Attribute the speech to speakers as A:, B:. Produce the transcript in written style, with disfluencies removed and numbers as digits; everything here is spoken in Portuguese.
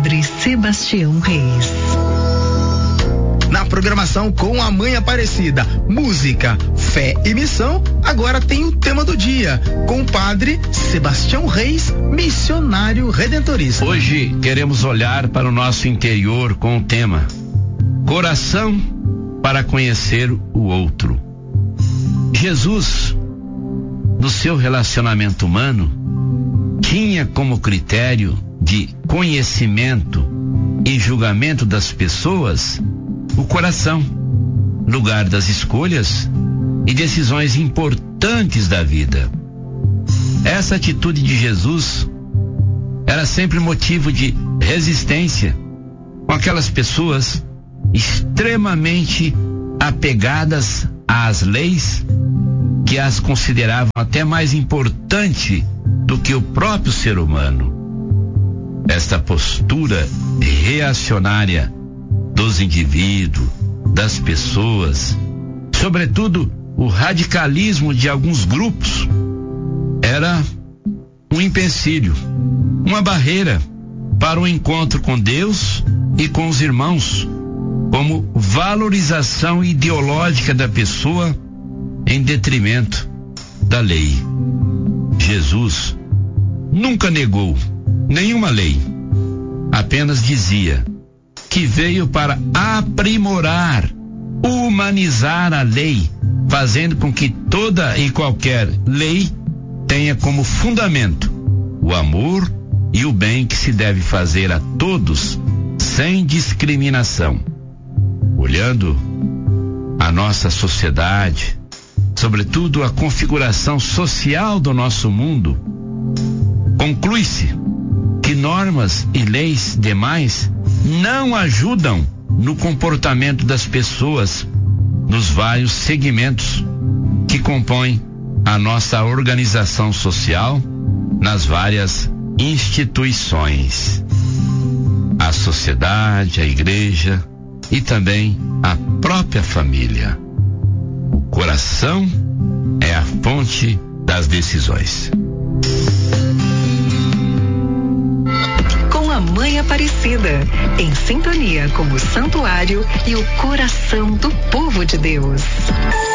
A: Padre Sebastião Reis.
B: Na programação com a Mãe Aparecida, música, fé e missão, agora tem o tema do dia, com o Padre Sebastião Reis, missionário redentorista.
C: Hoje queremos olhar para o nosso interior com o tema Coração para conhecer o outro. Jesus, no seu relacionamento humano, tinha como critério de conhecimento e julgamento das pessoas o coração, lugar das escolhas e decisões importantes da vida. Essa atitude de Jesus era sempre motivo de resistência com aquelas pessoas extremamente apegadas às leis, que as consideravam até mais importante do que o próprio ser humano. Esta postura reacionária dos indivíduos, das pessoas, sobretudo o radicalismo de alguns grupos, era um empecilho, uma barreira para o encontro com Deus e com os irmãos, como valorização ideológica da pessoa em detrimento da lei. Jesus nunca negou nenhuma lei, apenas dizia que veio para aprimorar, humanizar a lei, fazendo com que toda e qualquer lei tenha como fundamento o amor e o bem que se deve fazer a todos, sem discriminação. Olhando a nossa sociedade, sobretudo a configuração social do nosso mundo, conclui-se que normas e leis demais não ajudam no comportamento das pessoas nos vários segmentos que compõem a nossa organização social nas várias instituições. A sociedade, a igreja e também a própria família. O coração é a fonte das decisões.
A: A Mãe Aparecida, em sintonia com o santuário e o coração do povo de Deus.